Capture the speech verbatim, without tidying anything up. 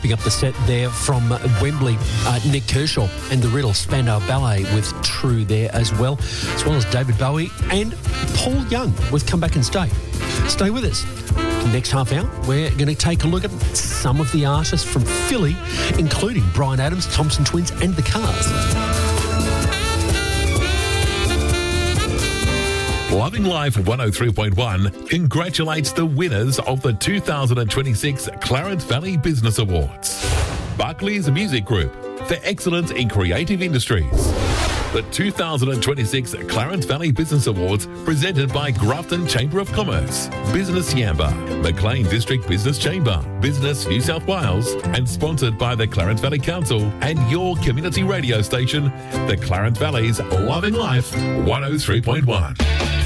Picking up the set there from Wembley, uh, Nick Kershaw and the Riddle Spandau Ballet with True there as well, as well as David Bowie and Paul Young with Come Back and Stay. Stay with us. Next half hour, we're going to take a look at some of the artists from Philly, including Bryan Adams, Thompson Twins and The Cars. Loving Life one oh three point one congratulates the winners of the two thousand twenty-six Clarence Valley Business Awards. Barclays Music Group for excellence in creative industries. The two thousand twenty-six Clarence Valley Business Awards presented by Grafton Chamber of Commerce, Business Yamba, Maclean District Business Chamber, Business New South Wales, and sponsored by the Clarence Valley Council and your community radio station, the Clarence Valley's Loving Life one oh three point one.